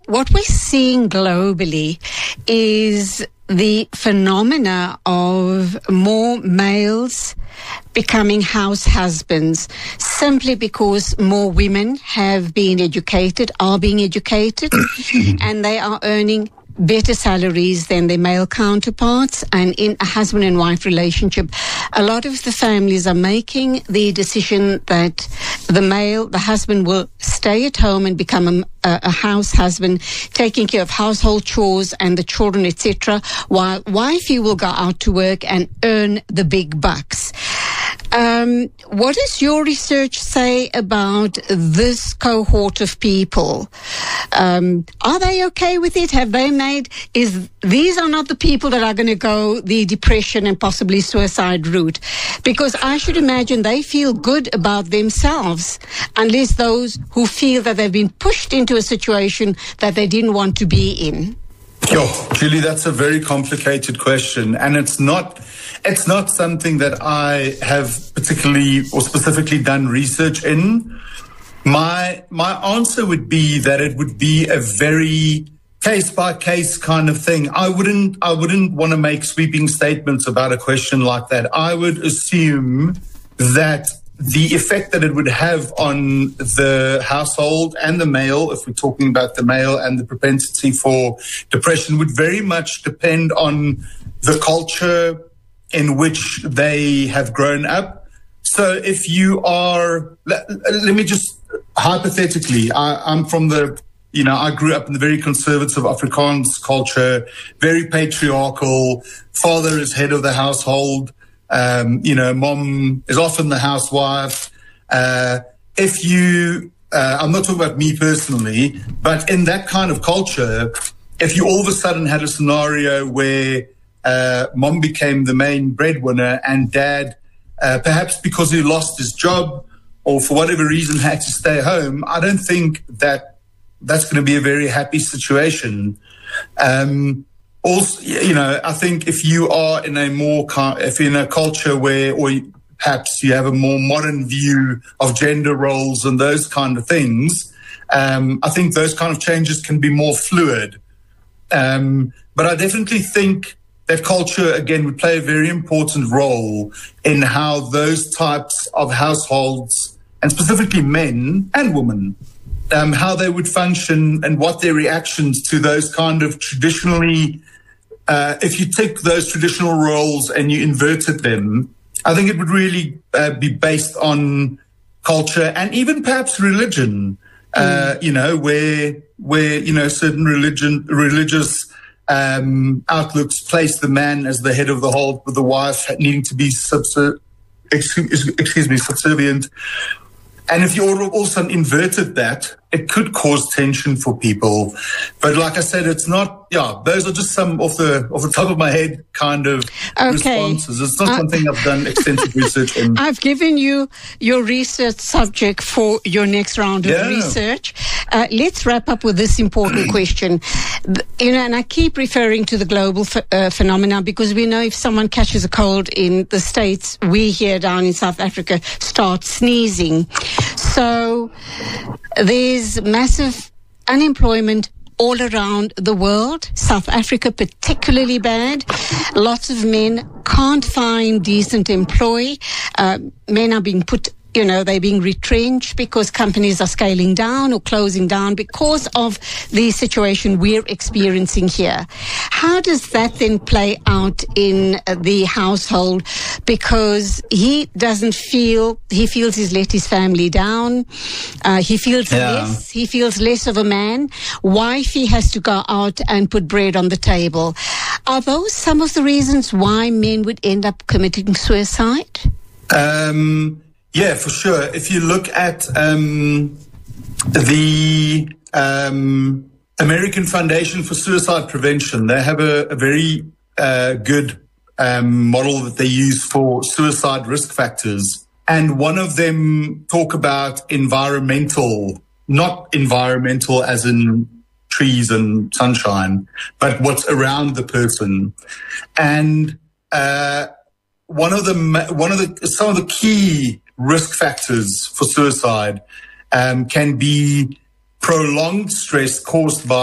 what we're seeing globally is the phenomena of more males becoming house husbands simply because more women have been educated, are being educated, and they are earning better salaries than their male counterparts. And in a husband and wife relationship, a lot of the families are making the decision that the husband will stay at home and become a house husband, taking care of household chores and the children, etc., while wifey will go out to work and earn the big bucks. What does your research say about this cohort of people? Are they okay with it? Have they these are not the people that are going to go the depression and possibly suicide route? Because I should imagine they feel good about themselves, unless those who feel that they've been pushed into a situation that they didn't want to be in. Julie, that's a very complicated question, and it's not something that I have particularly or specifically done research in. My answer would be that it would be a very case by case kind of thing. I wouldn't want to make sweeping statements about a question like that. I would assume that the effect that it would have on the household and the male, if we're talking about the male and the propensity for depression, would very much depend on the culture in which they have grown up. So if you are, let me just hypothetically, I'm from I grew up in the very conservative Afrikaans culture, very patriarchal. Father is head of the household. Mom is often the housewife. I'm not talking about me personally, but in that kind of culture, if you all of a sudden had a scenario where mom became the main breadwinner and dad, perhaps because he lost his job or for whatever reason had to stay home, I don't think that's going to be a very happy situation. Also, I think if you are in if you're in a culture where, or perhaps you have a more modern view of gender roles and those kind of things, I think those kind of changes can be more fluid. But I definitely think that culture, again, would play a very important role in how those types of households, and specifically men and women, how they would function and what their reactions to those kind of traditionally, if you take those traditional roles and you inverted them, I think it would really be based on culture and even perhaps religion, where certain religious outlooks place the man as the head of the home, with the wife needing to be subservient. And if you all of a sudden inverted that, it could cause tension for people. But like I said, it's not, those are just some off the top of my head kind of responses. It's not something I've done extensive research in. I've given you your research subject for your next round of research. Let's wrap up with this important question. And I keep referring to the global phenomena because we know if someone catches a cold in the States, we here down in South Africa start sneezing. So there's massive unemployment all around the world. South Africa particularly bad. Lots of men can't find decent employ. Men are being they're being retrenched because companies are scaling down or closing down because of the situation we're experiencing here. How does that then play out in the household? Because he feels he's let his family down. He feels less of a man. Wifey has to go out and put bread on the table. Are those some of the reasons why men would end up committing suicide? Yeah, for sure. If you look at the American Foundation for Suicide Prevention, they have a very good model that they use for suicide risk factors. And one of them talk about environmental, not environmental as in trees and sunshine, but what's around the person. And some of the key risk factors for suicide can be prolonged stress caused by